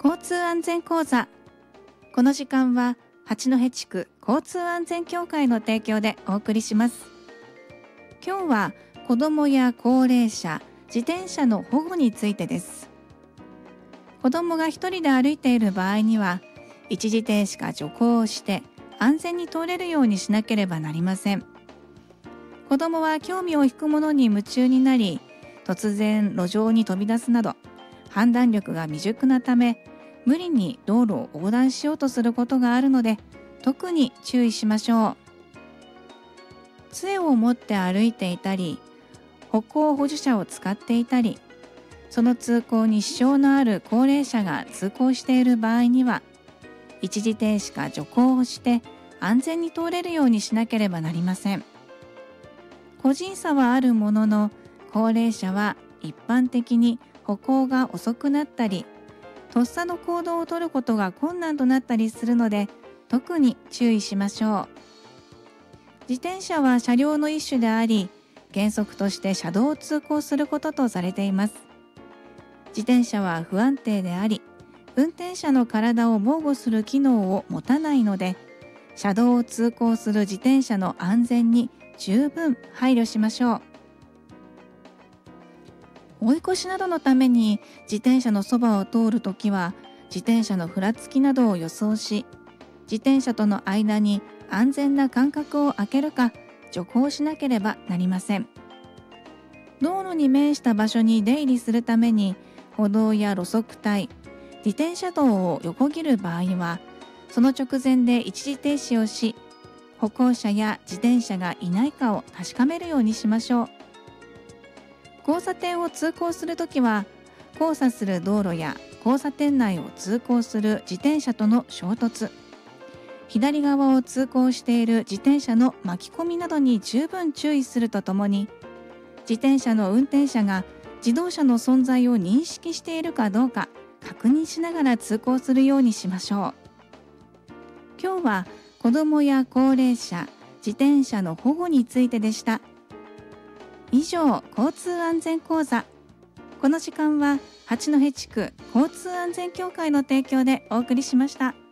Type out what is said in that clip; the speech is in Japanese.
交通安全講座。この時間は八戸地区交通安全協会の提供でお送りします。今日は子どもや高齢者、自転車の保護についてです。子どもが一人で歩いている場合には、一時停止か徐行をして安全に通れるようにしなければなりません。子どもは興味を引くものに夢中になり、突然路上に飛び出すなど、判断力が未熟なため、無理に道路を横断しようとすることがあるので、特に注意しましょう。杖を持って歩いていたり、歩行補助者を使っていたり、その通行に支障のある高齢者が通行している場合には、一時停止か徐行をして安全に通れるようにしなければなりません。個人差はあるものの、高齢者は一般的に歩行が遅くなったり、とっさの行動をとることが困難となったりするので、特に注意しましょう。自転車は車両の一種であり、原則として車道を通行することとされています。自転車は不安定であり、運転者の体を防護する機能を持たないので、車道を通行する自転車の安全に十分配慮しましょう。追い越しなどのために自転車のそばを通るときは、自転車のふらつきなどを予想し、自転車との間に安全な間隔を空けるか徐行しなければなりません。道路に面した場所に出入りするために、歩道や路側帯、自転車道を横切る場合は、その直前で一時停止をし、歩行者や自転車がいないかを確かめるようにしましょう。交差点を通行するときは、交差する道路や交差点内を通行する自転車との衝突、左側を通行している自転車の巻き込みなどに十分注意するとともに、自転車の運転者が自動車の存在を認識しているかどうか確認しながら通行するようにしましょう。今日は子どもや高齢者、自転車の保護についてでした。以上、交通安全講座。この時間は八戸地区交通安全協会の提供でお送りしました。